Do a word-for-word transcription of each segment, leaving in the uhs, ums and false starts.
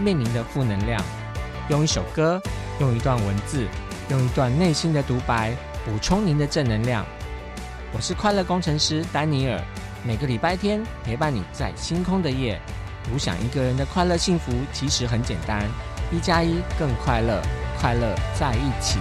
面临的负能量。用一首歌，用一段文字，用一段内心的独白，补充您的正能量。我是快乐工程师丹尼尔，每个礼拜天陪伴你在星空的夜。我想一个人的快乐幸福其实很简单，一加一更快乐，快乐在一起。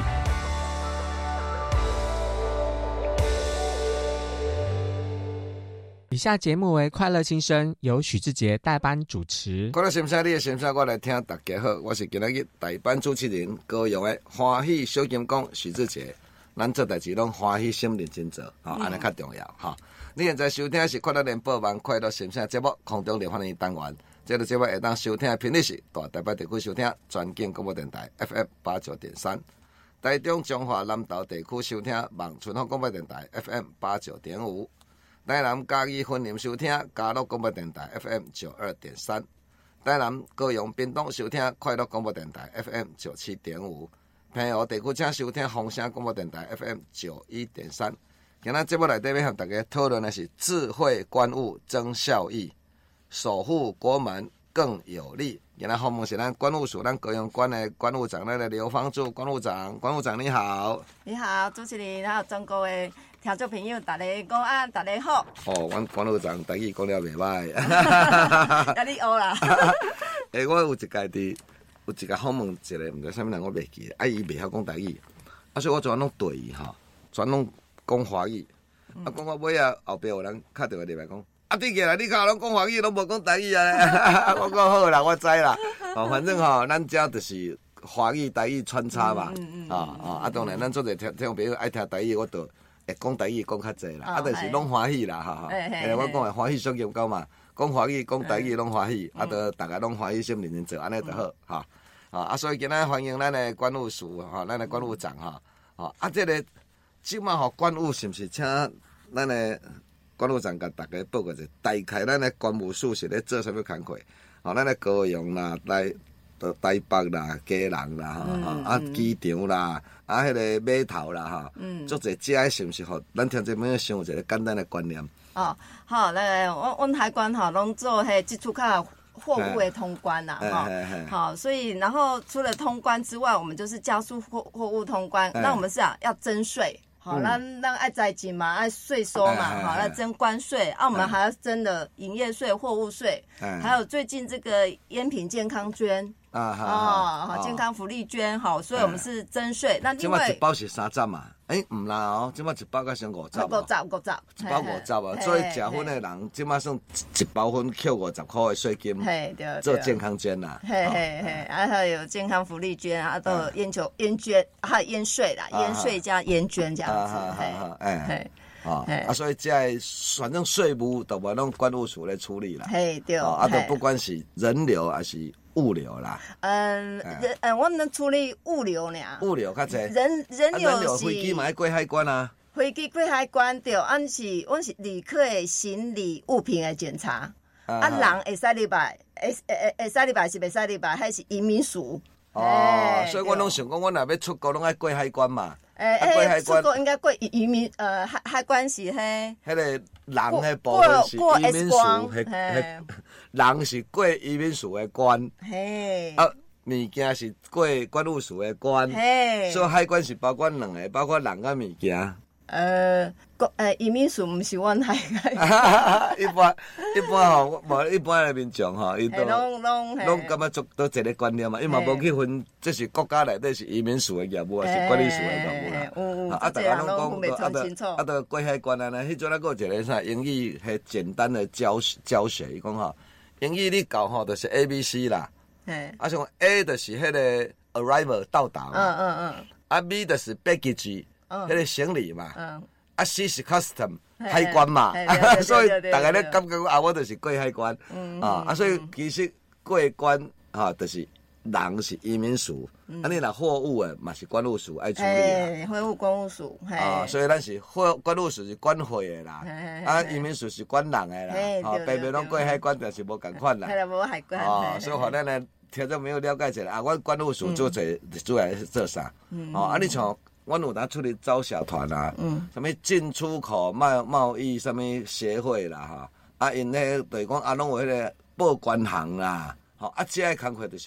以下节目为快乐新生，由许志杰代班主持。 快乐先生，你的先生，我来听。大家好，我是今日代班主持人高雄的欢喜小金工许志杰。咱做代志拢欢喜心认真做，吼、哦，安尼较重要哈、哦。你现在收听的是快乐联播网快乐先生节目空中连发的单元，这个节目会当收听的频率是大台北地区收听全景广播电台 F M 八九点三，台中中华南投地区收听望春风广播电台 F M 八九点五。台南嘉义分林收听嘉乐广播电台 F M 九二点三，台南高雄屏东收听快乐广播电台 F M 九七点五，平湖地区请收听风声广播电台 F M 九一点三。今仔节目内底要和大家讨论的是智慧官务增效益，守护国门更有力。今仔访问是咱关务署咱高雄关的关务长，咱的刘芳柱关务长。关务长你好。 你好，主持人，还有全国的听众朋友，大家讲安，大家好。 哦，阮关务长台语讲了袂歹。 甲你学啦。 诶、欸，我有一届伫有一届访问一个，毋知啥物人我袂记，啊伊袂晓讲台语，啊所以我全拢对伊吼，全拢讲华语。嗯、啊讲到尾啊，后壁有人敲电话入来讲，啊你个啦，你靠拢讲华语，拢无讲台语啊。我讲好啦，我知啦。哦，反正吼、喔，咱遮就是华语台语穿插嘛。嗯嗯嗯、啊啊啊！当然，咱做者听听众朋友爱听台语，我都会讲台语讲较济啦。哦、啊，就是拢欢喜啦，哈哈。诶，我讲诶欢喜小金狗嘛，讲华语讲台语拢欢喜，啊，都大家拢欢喜心认真做，安尼就好哈。啊啊，所以今仔欢迎咱的关务署哈，咱的关务长哈。啊啊，这个即马吼关务是毋是请咱的关务长甲大家报告者，大概咱的关务署是咧做啥物工课？哦，咱的高雄啦，台台北啦，基隆啦，哈、嗯，啊，機場啦，啊，迄個碼頭啦，哈，嗯，足濟遮是毋是？吼，咱聽眾朋友先有一個簡單的觀念。 哦，好，那阮阮海關吼，攏做迄接觸較貨物的通關啦，哈，好，所以然後除了通關之外，我們就是加速貨貨物通關，那我們是啊要徵稅。好，咱咱愛財金嘛，愛稅收嘛，好，要徵關稅，啊，我們還要徵的營業稅、貨物稅，還有最近這個菸品健康捐。啊哈！哦，健康福利捐，好，所以我們是徵稅。那另外， 一包是三十嘛？誒，唔啦哦，今麥一包才算五十。 五十，五十， 一包五十啊！所以食薰的人，今麥算一包薰扣五十塊的稅金， 嘿，對， 做健康捐啦。 嘿嘿嘿，啊，還有健康福利捐啊，都有菸酒、菸捐，還有菸稅啦，菸稅加菸捐這樣子，嘿， 嘿。啊，啊，所以即係反正稅務都無攏關務署來處理啦。 嘿，對。 啊，都不管是人流還是物流啦。 嗯，人，嗯，我們處理物流呢。 物流較濟。 人人流是。人流飛機嘛要過海關啊。 飛機過海關對，俺是阮是旅客的行李物品的檢查。啊，人會使入來，會會會使入來是袂使入來，還是移民署。 哦，所以我攏想講，我若要出國，攏愛過海關嘛。 誒誒，出國應該過移民，呃海海關是迄。迄個人的部分是移民署，迄迄人是過移民署的關。嘿。啊，物件是過關務署的關。嘿。所以海關是包括兩個，包括人甲物件。 呃，國誒移民署毋是阮海關。 一般一般吼，無一般的民眾吼，伊都攏攏攏感覺做都一個觀念嘛，伊嘛無去分，這是國家內底是移民署的業務，還是管理署的業務啦。啊，大家攏講，啊，都啊，都過海關啊，迄陣咱個一個啥英語係簡單的教教學，伊講吼，英語你教吼就是 A B C 啦，啊像 A 就是迄個 arrival 到達嘛，嗯嗯嗯，啊 B 就是 baggage。迄個行李嘛，啊 C 是 custom 海關嘛，所以大家咧感覺啊，我就是過海關，啊啊，所以其實過關哈，就是人是移民署，啊你若貨物誒嘛是關務署愛處理啊， 貨物關務署， 啊，所以咱是貨關務署是關貨誒啦，啊移民署是關人誒啦，啊平平攏過海關但是無共款啦， 係啦無海關， 啊，所以互咱咧聽眾朋友了解一下，啊，我關務署做做主要是做啥，哦，啊你像。阮有當出去招小團啊，嗯，什麼進出口貿貿易什麼協會啦，哈，啊，因迄就是講啊，攏有迄個報關行啦，吼，啊，這個工課就是